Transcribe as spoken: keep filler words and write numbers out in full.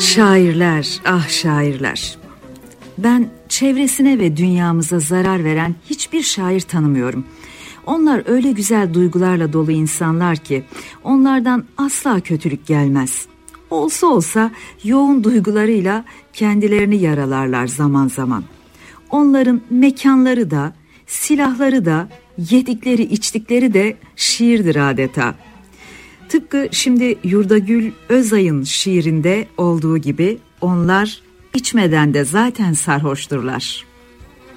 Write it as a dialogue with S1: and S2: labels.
S1: Şairler, ah şairler. Ben çevresine ve dünyamıza zarar veren hiçbir şair tanımıyorum. Onlar öyle güzel duygularla dolu insanlar ki onlardan asla kötülük gelmez. Olsa olsa yoğun duygularıyla kendilerini yaralarlar zaman zaman. Onların mekanları da, silahları da, yedikleri içtikleri de şiirdir adeta. Tıpkı şimdi Yurdagül Özay'ın şiirinde olduğu gibi onlar içmeden de zaten sarhoşturlar.